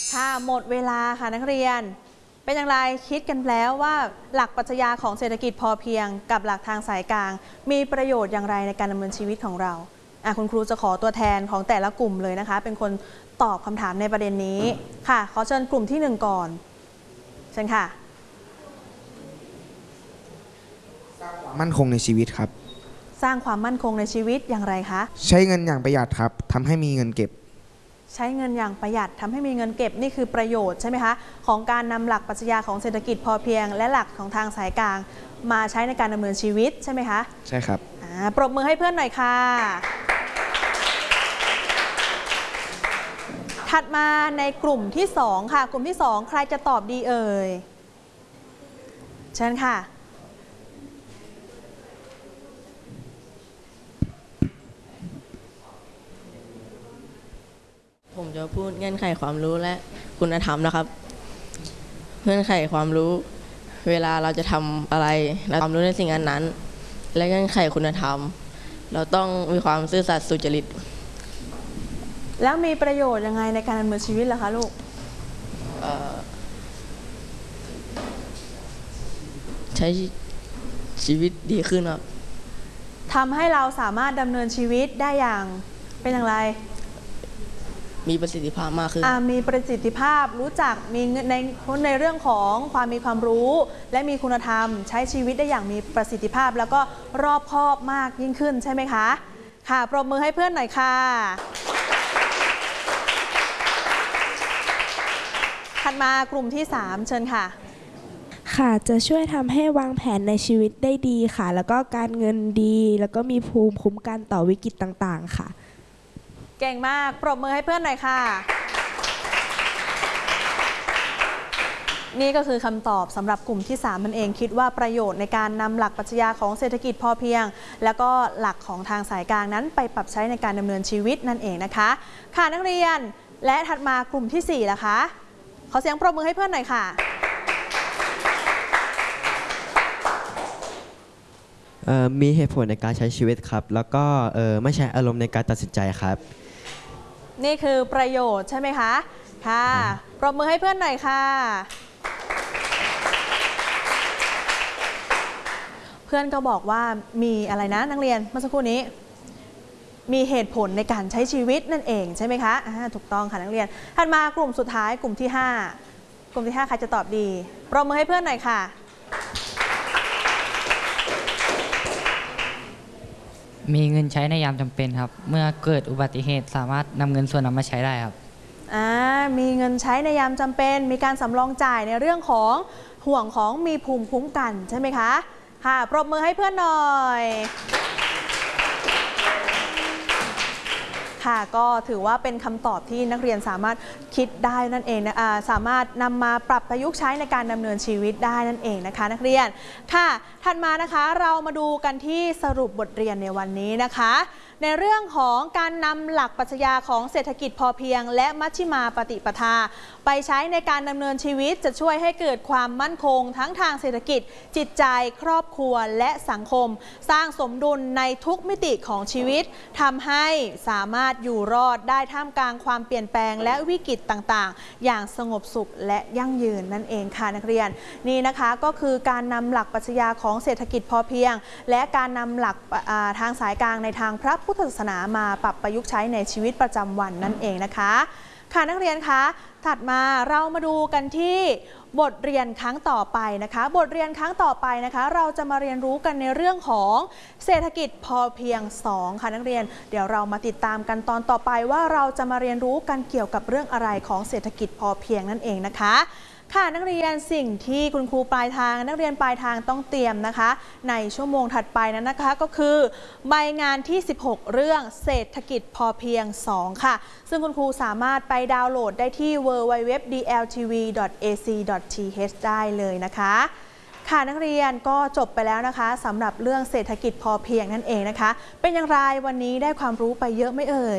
ค่ะหมดเวลาค่ะนักเรียนเป็นอย่างไรคิดกันแล้วว่าหลักปรัชญาของเศรษฐกิจพอเพียงกับหลักทางสายกลางมีประโยชน์อย่างไรในการดำเนินชีวิตของเราคุณครูจะขอตัวแทนของแต่ละกลุ่มเลยนะคะเป็นคนตอบคำถามในประเด็นนี้ค่ะขอเชิญกลุ่มที่1ก่อนเชิญค่ะมั่นคงในชีวิตครับสร้างความมั่นคงในชีวิตอย่างไรคะใช้เงินอย่างประหยัดครับทำให้มีเงินเก็บใช้เงินอย่างประหยัดทำให้มีเงินเก็บนี่คือประโยชน์ใช่ไหมคะของการนำหลักปรัชญาของเศรษฐกิจพอเพียงและหลักของทางสายกลางมาใช้ในการดำเนินชีวิตใช่ไหมคะใช่ครับปรบมือให้เพื่อนหน่อยค่ะถัดมาในกลุ่มที่2ค่ะกลุ่มที่2ใครจะตอบดีเอ่ยเชิญค่ะผมจะพูดเงื่อนไขความรู้และคุณธรรมนะครับเงื่อนไขความรู้เวลาเราจะทำอะไรเราความรู้ในสิ่งนั้นและเงื่อนไขคุณธรรมเราต้องมีความซื่อสัตย์สุจริตแล้วมีประโยชน์ยังไงในการดำเนินชีวิตล่ะคะลูกใช้ชีวิตดีขึ้นครับทำให้เราสามารถดำเนินชีวิตได้อย่างเป็นอย่างไรมีประสิทธิภาพมากขึ้นมีประสิทธิภาพรู้จักมีในเรื่องของความมีความรู้และมีคุณธรรมใช้ชีวิตได้อย่างมีประสิทธิภาพแล้วก็รอบคอบมากยิ่งขึ้นใช่ไหมคะค่ะปรบมือให้เพื่อนหน่อยค่ะถัดมากลุ่มที่3เชิญค่ะค่ะจะช่วยทำให้วางแผนในชีวิตได้ดีค่ะแล้วก็การเงินดีแล้วก็มีภูมิคุ้มกันต่อวิกฤตต่างๆค่ะเก่งมากปรบมือให้เพื่อนหน่อยค่ะนี่ก็คือคำตอบสำหรับกลุ่มที่3นั่นเองคิดว่าประโยชน์ในการนำหลักปรัชญาของเศรษฐกิจพอเพียงแล้วก็หลักของทางสายกลางนั้นไปปรับใช้ในการดำเนินชีวิตนั่นเองนะคะค่ะนักเรียนและถัดมากลุ่มที่4ล่ะคะขอเสียงปรบมือให้เพื่อนหน่อยค่ะมีเหตุผลในการใช้ชีวิตครับแล้วก็ไม่ใช้อารมณ์ในการตัดสินใจครับนี่คือประโยชน์ใช่ไหมคะค่ะปรบมือให้เพื่อนหน่อยค่ะเพื่อนก็บอกว่ามีอะไรนะนักเรียนเมื่อสักครู่นี้มีเหตุผลในการใช้ชีวิตนั่นเองใช่ไหมคะถูกต้องค่ะนักเรียนถัดมากลุ่มสุดท้ายกลุ่มที่5กลุ่มที่5ใครจะตอบดีปรบมือให้เพื่อนหน่อยค่ะมีเงินใช้ในยามจำเป็นครับเมื่อเกิดอุบัติเหตุสามารถนำเงินส่วนนั้นมาใช้ได้ครับมีเงินใช้ในยามจำเป็นมีการสำรองจ่ายในเรื่องของห่วงของมีภูมิคุ้มกันใช่ไหมคะค่ะปรบมือให้เพื่อนหน่อยค่ะก็ถือว่าเป็นคำตอบที่นักเรียนสามารถคิดได้นั่นเองนะสามารถนำมาปรับประยุกต์ใช้ในการดำเนินชีวิตได้นั่นเองนะคะนักเรียนค่ะถัดมานะคะเรามาดูกันที่สรุปบทเรียนในวันนี้นะคะในเรื่องของการนำหลักปรัชญาของเศรษฐกิจพอเพียงและมัชฌิมาปฏิปทาไปใช้ในการดำเนินชีวิตจะช่วยให้เกิดความมั่นคงทั้งทางเศรษฐกิจจิตใจครอบครัวและสังคมสร้างสมดุลในทุกมิติของชีวิตทำให้สามารถอยู่รอดได้ท่ามกลางความเปลี่ยนแปลงและวิกฤตต่างๆอย่างสงบสุขและยั่งยืนนั่นเองค่ะนักเรียนนี่นะคะก็คือการนำหลักปรัชญาของเศรษฐกิจพอเพียงและการนำหลักทางสายกลางในทางพระพุทธศาสนามาปรับประยุกต์ใช้ในชีวิตประจำวันนั่นเองนะคะค่ะนักเรียนคะถัดมาเรามาดูกันที่บทเรียนครั้งต่อไปนะคะบทเรียนครั้งต่อไปนะคะเราจะมาเรียนรู้กันในเรื่องของเศรษฐกิจพอเพียง2ค่ะนักเรียนเดี๋ยวเรามาติดตามกันตอนต่อไปว่าเราจะมาเรียนรู้กันเกี่ยวกับเรื่องอะไรของเศรษฐกิจพอเพียงนั่นเองนะคะค่ะนักเรียนสิ่งที่คุณครูปลายทางนักเรียนปลายทางต้องเตรียมนะคะในชั่วโมงถัดไปนั้นนะคะก็คือใบงานที่16เรื่องเศรษฐกิจพอเพียง2ค่ะซึ่งคุณครูสามารถไปดาวน์โหลดได้ที่ www.dltv.ac.th ได้เลยนะคะค่ะนักเรียนก็จบไปแล้วนะคะสำหรับเรื่องเศรษฐกิจพอเพียงนั่นเองนะคะเป็นอย่างไรวันนี้ได้ความรู้ไปเยอะไหมเอ่ย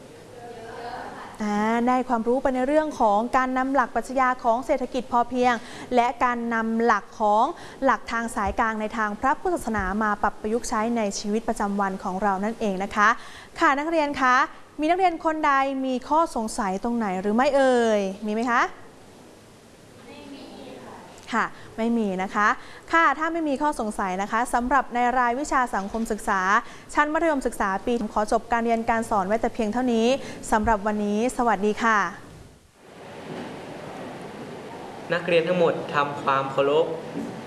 ได้ความรู้ไปในเรื่องของการนำหลักปรัชญาของเศรษฐกิจพอเพียงและการนำหลักของหลักทางสายกลางในทางพระพุทธศาสนามาปรับประยุกต์ใช้ในชีวิตประจำวันของเรานั่นเองนะคะค่ะนักเรียนคะมีนักเรียนคนใดมีข้อสงสัยตรงไหนหรือไม่เอ่ยมีไหมคะค่ะไม่มีนะคะค่ะถ้าไม่มีข้อสงสัยนะคะสำหรับในรายวิชาสังคมศึกษาชั้นมัธยมศึกษาปีขอจบการเรียนการสอนไว้แต่เพียงเท่านี้สำหรับวันนี้สวัสดีค่ะนักเรียนทั้งหมดทำความเคารพ